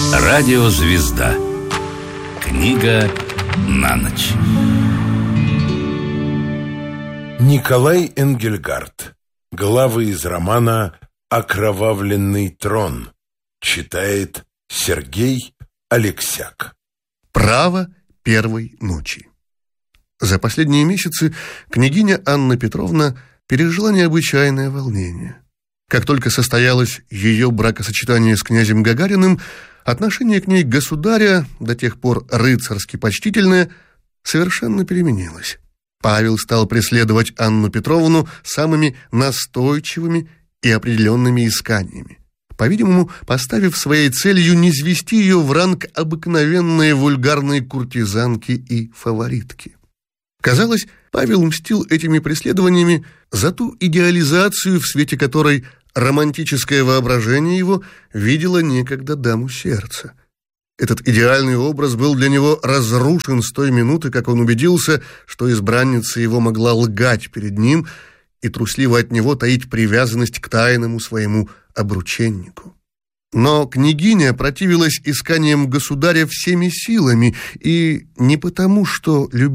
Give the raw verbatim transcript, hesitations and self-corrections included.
Радиозвезда. Книга на ночь. Николай Энгельгард. Главы из романа «Окровавленный трон». Читает Сергей Алексяк. Право первой ночи. За последние месяцы княгиня Анна Петровна пережила необычайное волнение. Как только состоялось ее бракосочетание с князем Гагариным, отношение к ней государя, до тех пор рыцарски почтительное, совершенно переменилось. Павел стал преследовать Анну Петровну самыми настойчивыми и определенными исканиями, по-видимому, поставив своей целью низвести ее в ранг обыкновенной вульгарной куртизанки и фаворитки. Казалось, Павел мстил этими преследованиями за ту идеализацию, в свете которой романтическое воображение его видело некогда даму сердца. Этот идеальный образ был для него разрушен с той минуты, как он убедился, что избранница его могла лгать перед ним и трусливо от него таить привязанность к тайному своему обрученнику. Но княгиня противилась исканиям государя всеми силами, и не потому, что любила